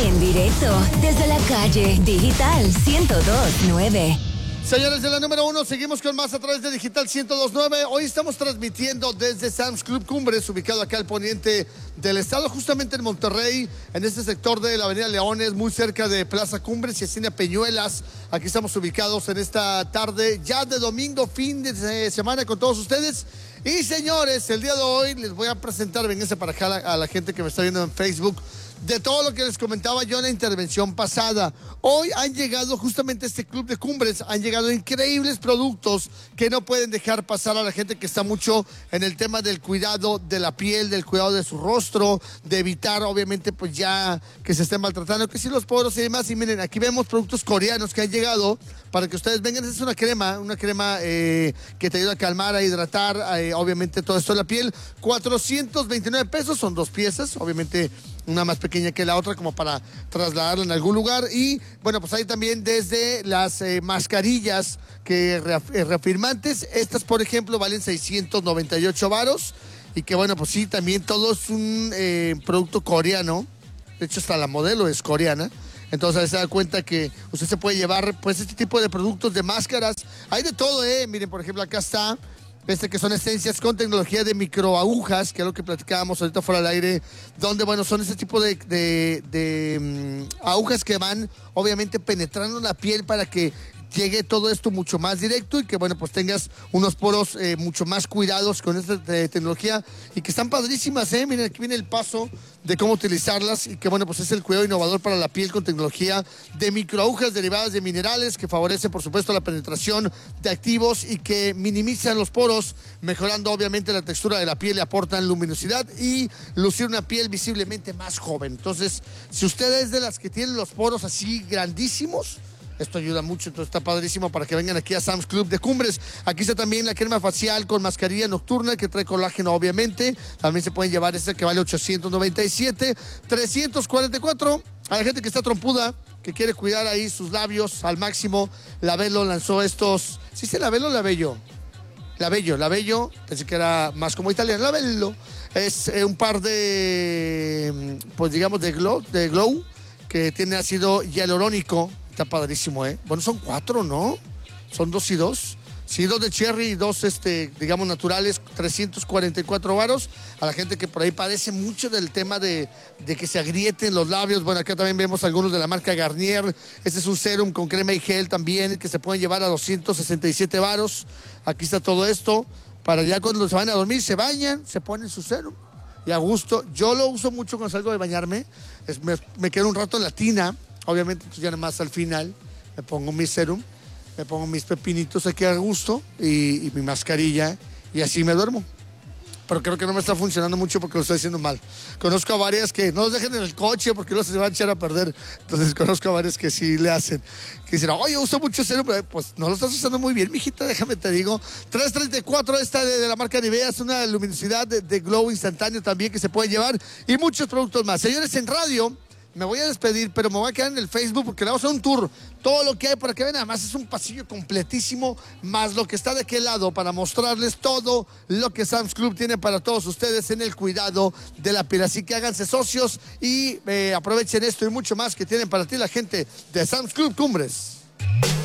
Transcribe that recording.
En directo desde la calle Digital 102.9. Señores de la número 1, seguimos con más a través de Digital 102.9. Hoy estamos transmitiendo desde Sam's Club Cumbres, ubicado acá al poniente del estado, justamente en Monterrey, en este sector de la avenida Leones, muy cerca de Plaza Cumbres y Hacienda Peñuelas. Aquí estamos ubicados en esta tarde, ya de domingo, fin de semana con todos ustedes. Y señores, el día de hoy les voy a presentar, vénganse para acá a la gente que me está viendo en Facebook, de todo lo que les comentaba yo en la intervención pasada. Hoy han llegado justamente a este club de Cumbres, han llegado increíbles productos que no pueden dejar pasar a la gente que está mucho en el tema del cuidado de la piel, del cuidado de su rostro, de evitar obviamente pues ya que se estén maltratando, que si los poros y demás. Y miren, aquí vemos productos coreanos que han llegado para que ustedes vengan. Es una crema que te ayuda a calmar, a hidratar, obviamente todo esto de la piel. 429 pesos, son 2 piezas, obviamente una más pequeña que la otra como para trasladarla en algún lugar. Y bueno, pues hay también desde las mascarillas que reafirmantes. Estas, por ejemplo, valen 698 varos. Y que bueno, pues sí, también todo es un producto coreano. De hecho, hasta la modelo es coreana. Entonces se da cuenta que usted se puede llevar pues este tipo de productos, de máscaras. Hay de todo, miren, por ejemplo, acá está que son esencias con tecnología de microagujas, que es lo que platicábamos ahorita fuera del aire, donde, bueno, son ese tipo de agujas que van, obviamente, penetrando la piel para que llegue todo esto mucho más directo y que, bueno, pues tengas unos poros mucho más cuidados con esta tecnología y que están padrísimas, miren, aquí viene el paso de cómo utilizarlas y que, bueno, pues es el cuidado innovador para la piel con tecnología de microagujas derivadas de minerales que favorecen, por supuesto, la penetración de activos y que minimizan los poros, mejorando, obviamente, la textura de la piel y aportan luminosidad y lucir una piel visiblemente más joven. Entonces, si usted es de las que tienen los poros así grandísimos, esto ayuda mucho, entonces está padrísimo para que vengan aquí a Sam's Club de Cumbres. Aquí está también la crema facial con mascarilla nocturna que trae colágeno, obviamente. También se pueden llevar esta que vale 897, 344. A la gente que está trompuda, que quiere cuidar ahí sus labios al máximo, Labello lanzó estos. ¿Sí es Labello o Labello? Labello, pensé que era más como italiano. Labello es un par de, pues digamos, de glow, que tiene ácido hialurónico. Está padrísimo, Bueno, son 4, ¿no? Son 2 y 2. Sí, 2 de cherry y 2, digamos, naturales, 344 varos. A la gente que por ahí padece mucho del tema de que se agrieten los labios. Bueno, acá también vemos algunos de la marca Garnier. Este es un serum con crema y gel también, que se pueden llevar a 267 varos. Aquí está todo esto. Para ya cuando se van a dormir, se bañan, se ponen su serum. Y a gusto. Yo lo uso mucho cuando salgo de bañarme. Me quedo un rato en la tina. Obviamente, pues ya nada más al final me pongo mi serum, me pongo mis pepinitos aquí a gusto y mi mascarilla y así me duermo. Pero creo que no me está funcionando mucho porque lo estoy haciendo mal. Conozco a varias que no los dejen en el coche porque luego se van a echar a perder. Entonces conozco a varias que sí le hacen. Que dicen, oye, uso mucho serum, pero pues no lo estás usando muy bien, mijita, déjame te digo. 334, esta de la marca Nivea, es una luminosidad de glow instantáneo también que se puede llevar y muchos productos más. Señores, en radio me voy a despedir, pero me voy a quedar en el Facebook porque le vamos a hacer un tour. Todo lo que hay para que vean, además es un pasillo completísimo, más lo que está de aquel lado para mostrarles todo lo que Sam's Club tiene para todos ustedes en el cuidado de la piel. Así que háganse socios y aprovechen esto y mucho más que tienen para ti la gente de Sam's Club Cumbres.